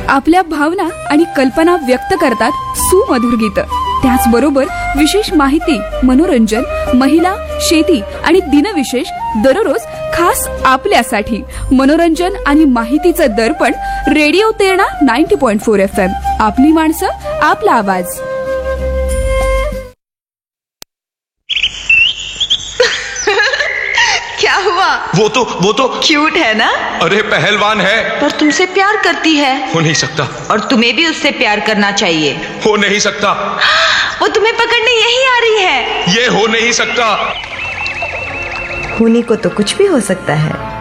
आपल्या भावना आणि कल्पना व्यक्त करतात सुमधुर गीत. त्याचबरोबर विशेष माहिती, मनोरंजन, महिला, शेती आणि दिनविशेष दररोज खास आपल्यासाठी. मनोरंजन आणि माहितीचं दर्पण रेडिओ तेरणा 90.4 FM. आपली माणसं, आपला आवाज. क्या हुआ? वो तो क्यूट है ना? अरे पहलवान है. पर तुमसे प्यार करती है. हो नहीं सकता. और तुम्हें भी उससे प्यार करना चाहिए. हो नहीं सकता. वो तुम्हें पकड़ने यही आ रही है. ये हो नहीं सकता. होने को तो कुछ भी हो सकता है.